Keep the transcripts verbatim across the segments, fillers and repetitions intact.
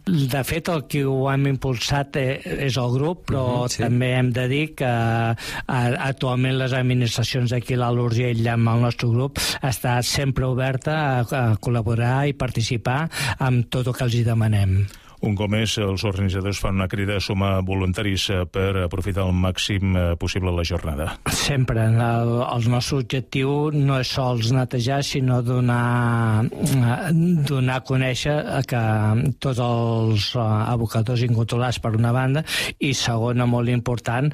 De fet, el que ho hem impulsat és el grup, però uh-huh, sí. també hem de dir que actualment les administracions d'aquí a l'Alt Urgell amb el nostre grup està sempre oberta a, a col·laborar i participar amb tot el que els hi demanem. Un cop més, els organitzadors fan una crida a sumar voluntaris per aprofitar al màxim possible la jornada. Sempre. El, el nostre objectiu no és sols netejar, sinó donar, donar a conèixer que tots els abocadors incontrolats per una banda i, segona, molt important,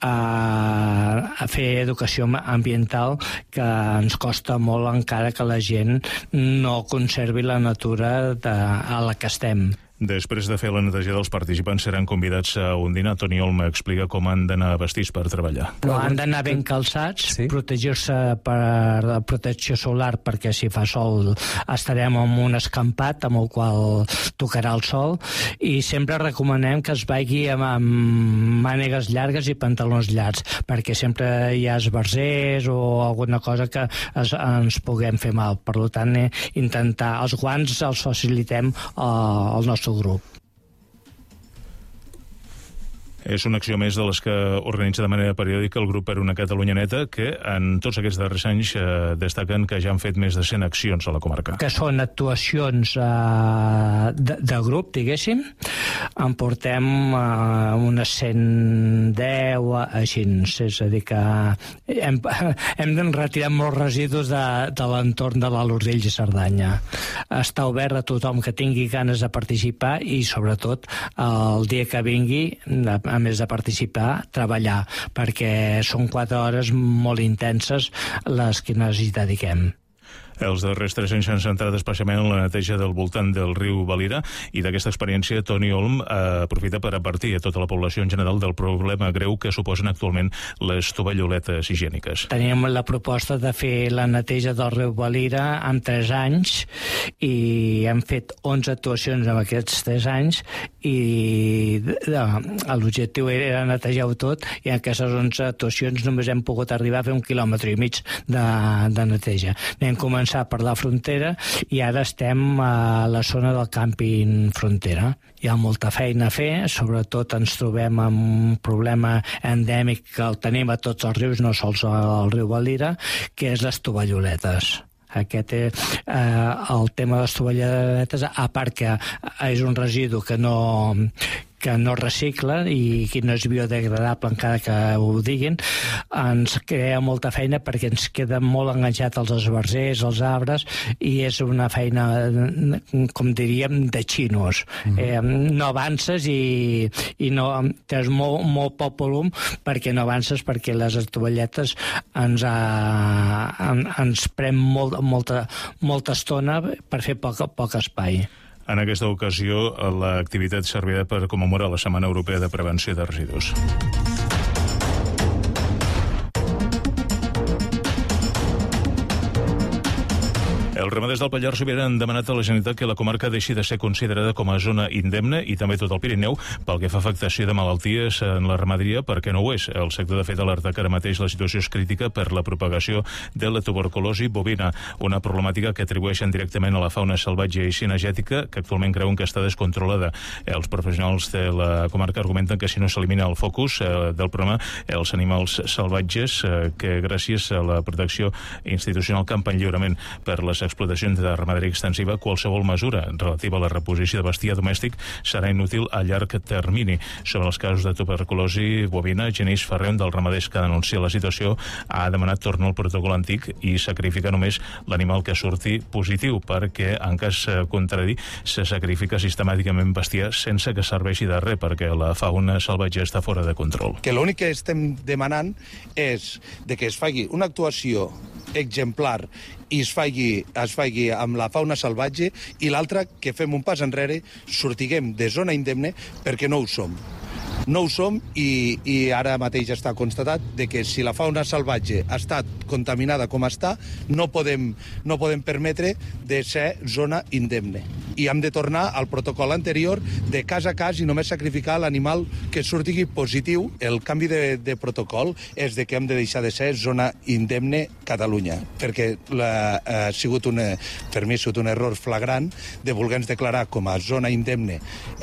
a fer educació ambiental, que ens costa molt encara que la gent no conservi la natura de, a la que estem. Després de fer la neteja dels participants seran convidats a un dinar. Toni Olm explica com han d'anar vestits per treballar. No, han d'anar ben calçats, sí? Protegir-se per protecció solar, perquè si fa sol estarem en un escampat amb el qual tocarà el sol, i sempre recomanem que es vagi amb, amb mànegues llargues i pantalons llargs, perquè sempre hi ha esbarzers o alguna cosa que es, ens puguem fer mal. Per tant, intentar els guants els facilitem al nostre grup. És una acció més de les que organitza de manera periòdica el grup per una Catalunya Neta, que en tots aquests darrers anys eh, destaquen que ja han fet més de cent accions a la comarca. Que són actuacions eh, de, de grup, diguéssim. En portem eh, unes cent deu, així. És a dir, que hem, hem retirat molts residus de, de l'entorn de l'Alt Urgell i Cerdanya. Està obert a tothom que tingui ganes de participar i, sobretot, el dia que vingui, a més de participar, treballar, perquè són quatre hores molt intenses les que ens hi dediquem. Els darrers tres anys s'han centrat especialment en la neteja del voltant del riu Valira, i d'aquesta experiència Toni Olm eh, aprofita per advertir a tota la població en general del problema greu que suposen actualment les tovalloletes higièniques. Teníem la proposta de fer la neteja del riu Valira en tres anys i hem fet onze actuacions en aquests tres anys i l'objectiu era netejar-ho tot, i en aquestes onze actuacions només hem pogut arribar a fer un quilòmetre i mig de, de neteja. Anem començar per la frontera i ara estem a la zona del càmping frontera. Hi ha molta feina a fer, sobretot ens trobem amb un problema endèmic que el tenim a tots els rius, no sols al riu Valira, que és les tovalloletes. Aquest és eh, el tema de les tovalloletes, a part que és un residu que no... que no recicla i que no és biodegradable encara que ho diguin, ens crea molta feina perquè ens queda molt enganxat als esbarzers, als arbres, i és una feina, com diríem, de xinos. Mm. Eh, no avances i, i no, tens molt, molt poc volum perquè no avances, perquè les tovalletes ens, ha, ens pren molt, molta, molta estona per fer poc, poc espai. En aquesta ocasió, l'activitat servirà per commemorar la Setmana Europea de Prevenció de Residus. Els ramaders del Pallars Sobirà han demanat a la Generalitat que la comarca deixi de ser considerada com a zona indemne, i també tot el Pirineu, pel que fa a afectació de malalties en la ramaderia, perquè no ho és. El sector, de fet, alerta que ara mateix la situació és crítica per la propagació de la tuberculosi bovina, una problemàtica que atribueixen directament a la fauna salvatge i cinegètica, que actualment creuen que està descontrolada. Els professionals de la comarca argumenten que si no s'elimina el focus eh, del problema, els animals salvatges, eh, que gràcies a la protecció institucional campen lliurement per les explotacions de ramaderia extensiva, qualsevol mesura relativa a la reposició de bestiar domèstic serà inútil a llarg termini. Sobre els casos de tuberculosi bovina, Genís Ferrer, dels ramaders que denuncia la situació, ha demanat tornar al protocol antic i sacrificar només l'animal que surti positiu, perquè en cas contrari se sacrifica sistemàticament bestiar sense que serveixi de res, perquè la fauna salvatge està fora de control. Que l'únic que estem demanant és de que es faci una actuació exemplar i es faci, es faci amb la fauna salvatge, i l'altra, que fem un pas enrere, sortiguem de zona indemne, perquè no ho som. No ho som, i, i ara mateix està constatat de que si la fauna salvatge ha estat contaminada com està, no podem, no podem permetre de ser zona indemne. I hem de tornar al protocol anterior de cas a cas i només sacrificar l'animal que surti positiu. El canvi de, de protocol és de que hem de deixar de ser zona indemne Catalunya, perquè la, ha sigut una, per mi ha sigut un error flagrant de voler-nos declarar com a zona indemne